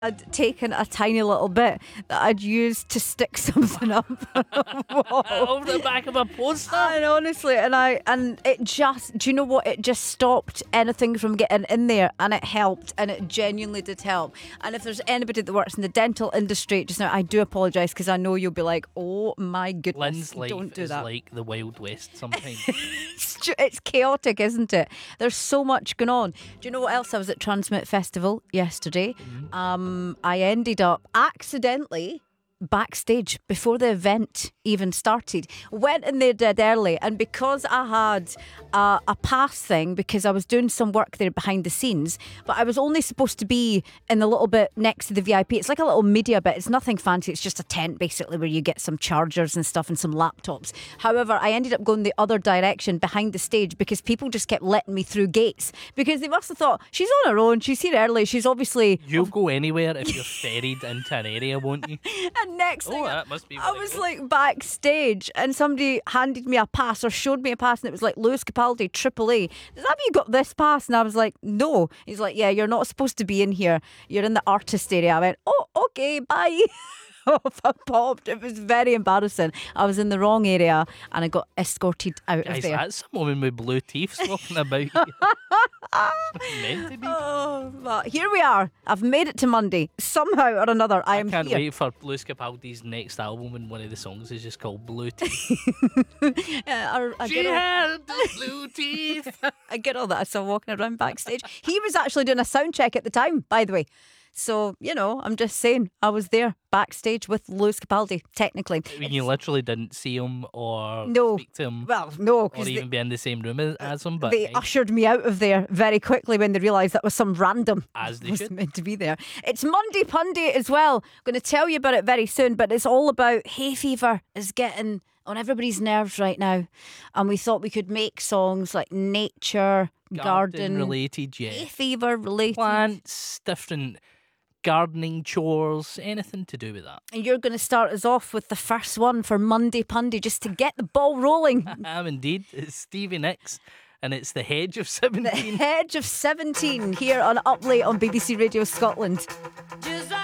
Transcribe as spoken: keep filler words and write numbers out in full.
I'd taken a tiny little bit that I'd used to stick something up on a wall. Over the back of a poster. And honestly, and I and it just, do you know what? It just stopped anything from getting in there, and it helped, and it genuinely did help. And if there's anybody that works in the dental industry just now, I do apologise, because I know you'll be like, oh my goodness, Lynn's life don't do is that. like the Wild West sometimes. It's, ju- it's chaotic, isn't it? There's so much going on. Do you know what else? I was at Transmit Festival yesterday. Mm-hmm. Um, I ended up accidentally backstage before the event even started. Went in there dead early, and because I had uh, a pass thing, because I was doing some work there behind the scenes, but I was only supposed to be in the little bit next to the V I P. It's like a little media bit. It's nothing fancy. It's just a tent basically where you get some chargers and stuff and some laptops. However, I ended up going the other direction behind the stage because people just kept letting me through gates, because they must have thought, she's on her own, she's here early, she's obviously... You'll go anywhere if you're ferried into an area, won't you? And next Oh, thing, that must be I really was good. like backstage, and somebody handed me a pass or showed me a pass, and it was like Lewis Capaldi, Triple A. Does that mean you got this pass? And I was like, no. He's like, yeah, you're not supposed to be in here. You're in the artist area. I went, oh, okay, bye. Off I popped. It was very embarrassing. I was in the wrong area, and I got escorted out Guys, of there. that's some woman with blue teeth walking about here. Meant to be. Oh, but here we are. I've made it to Monday. Somehow or another, I, I am can't here. wait for Lewis Capaldi's next album, and one of the songs is just called Blue Teeth. Uh, I, I She get all, had the blue teeth. I get all that. I saw walking around backstage. He was actually doing a sound check at the time, by the way. So, you know, I'm just saying, I was there backstage with Lewis Capaldi, technically. I mean, you literally didn't see him or No. speak to him Well, no, or because even be in the same room as, as him, but they hey, ushered me out of there very quickly when they realised that was some random as they was should. meant to be there. It's Monday Punday as well. Going to tell you about it very soon, but it's all about hay fever is getting on everybody's nerves right now. And we thought we could make songs like nature, garden, related, hay yeah. fever related. Plants, different gardening chores, anything to do with that. And you're going to start us off with the first one for Monday Punday, just to get the ball rolling. I am indeed. It's Stevie Nicks, and it's The Hedge of The seventeen. Hedge of seventeen here on Up Late on B B C Radio Scotland. Do